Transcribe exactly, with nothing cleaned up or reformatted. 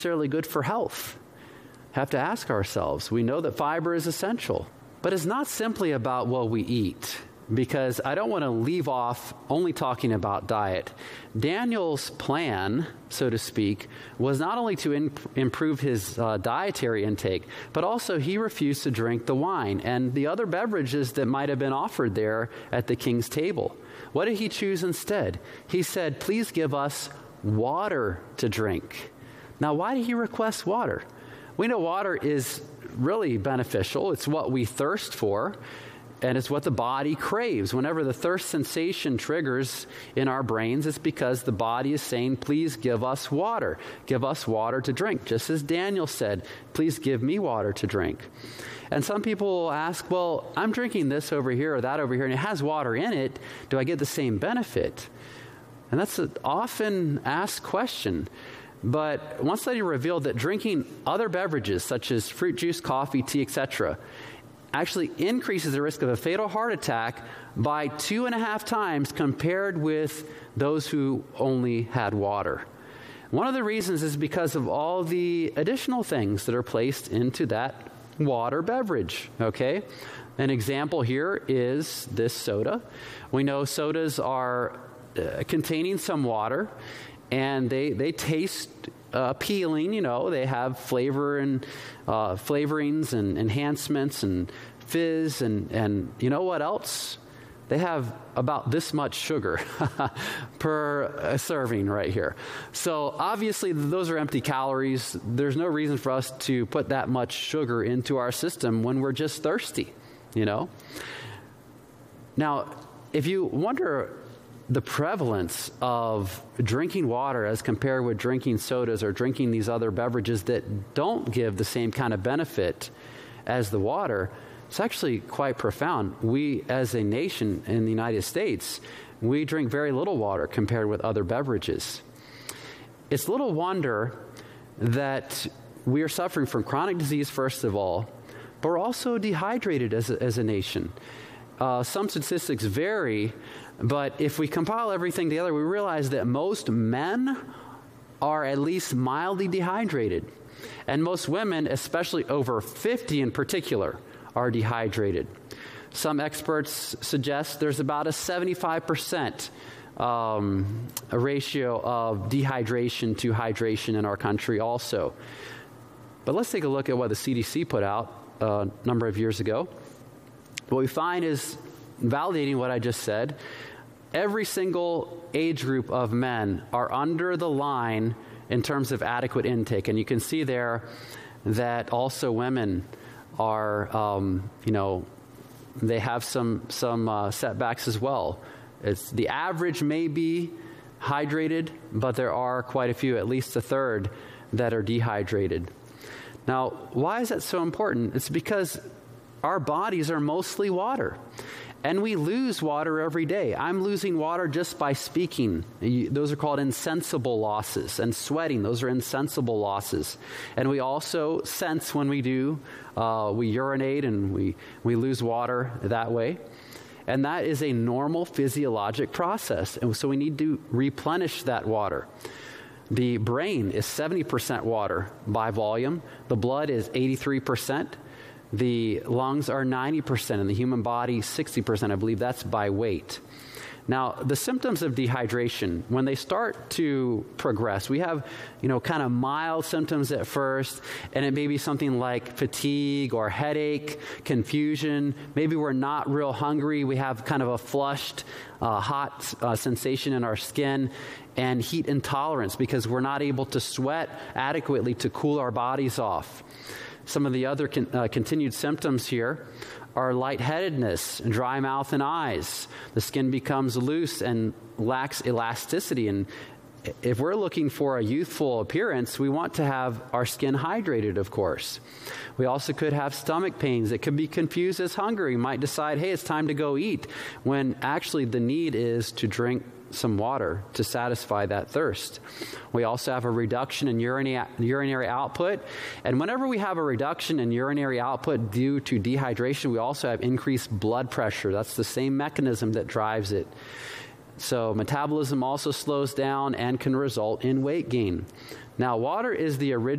necessarily good for health. Have to ask ourselves. We know that fiber is essential, but it's not simply about what we eat, because I don't want to leave off only talking about diet. Daniel's plan, so to speak, was not only to in- improve his uh, dietary intake, but also he refused to drink the wine and the other beverages that might have been offered there at the king's table. What did he choose instead? He said, please give us water to drink. Now, why did he request water? We know water is really beneficial. It's what we thirst for, and it's what the body craves. Whenever the thirst sensation triggers in our brains, it's because the body is saying, please give us water. Give us water to drink. Just as Daniel said, please give me water to drink. And some people will ask, well, I'm drinking this over here or that over here, and it has water in it. Do I get the same benefit? And that's an often asked question. But one study revealed that drinking other beverages, such as fruit juice, coffee, tea, et cetera, actually increases the risk of a fatal heart attack by two and a half times compared with those who only had water. One of the reasons is because of all the additional things that are placed into that water beverage, okay? An example here is this soda. We know sodas are uh, containing some water, and they, they taste uh, appealing, you know. They have flavor and uh, flavorings and enhancements and fizz and, and you know what else? They have about this much sugar per serving right here. So obviously those are empty calories. There's no reason for us to put that much sugar into our system when we're just thirsty, you know. Now, if you wonder the prevalence of drinking water as compared with drinking sodas or drinking these other beverages that don't give the same kind of benefit as the water, it's actually quite profound. We, as a nation in the United States, we drink very little water compared with other beverages. It's little wonder that we are suffering from chronic disease, first of all, but we're also dehydrated as a, as a nation. Uh, some statistics vary, but if we compile everything together, we realize that most men are at least mildly dehydrated. And most women, especially over fifty in particular, are dehydrated. Some experts suggest there's about a seventy-five percent um, a ratio of dehydration to hydration in our country also. But let's take a look at what the C D C put out a number of years ago. What we find is, validating what I just said, every single age group of men are under the line in terms of adequate intake. And you can see there that also women are, um, you know, they have some, some uh, setbacks as well. It's, the average may be hydrated, but there are quite a few, at least a third, that are dehydrated. Now, why is that so important? It's because our bodies are mostly water, and we lose water every day. I'm losing water just by speaking. Those are called insensible losses. And sweating, those are insensible losses. And we also sense when we do, uh, we urinate and we, we lose water that way. And that is a normal physiologic process. And so we need to replenish that water. The brain is seventy percent water by volume. The blood is eighty-three percent. The lungs are ninety percent, and the human body sixty percent. I believe that's by weight. Now, the symptoms of dehydration, when they start to progress, we have, you know, kind of mild symptoms at first, and it may be something like fatigue or headache, confusion. Maybe we're not real hungry. We have kind of a flushed, uh, hot uh, sensation in our skin, and heat intolerance because we're not able to sweat adequately to cool our bodies off. Some of the other con- uh, continued symptoms here are lightheadedness, dry mouth and eyes. The skin becomes loose and lacks elasticity. And if we're looking for a youthful appearance, we want to have our skin hydrated, of course. We also could have stomach pains that could be confused as hunger. You might decide, hey, it's time to go eat, when actually the need is to drink some water to satisfy that thirst. We also have a reduction in urinary, urinary output. And whenever we have a reduction in urinary output due to dehydration, we also have increased blood pressure. That's the same mechanism that drives it. So metabolism also slows down and can result in weight gain. Now, water is the original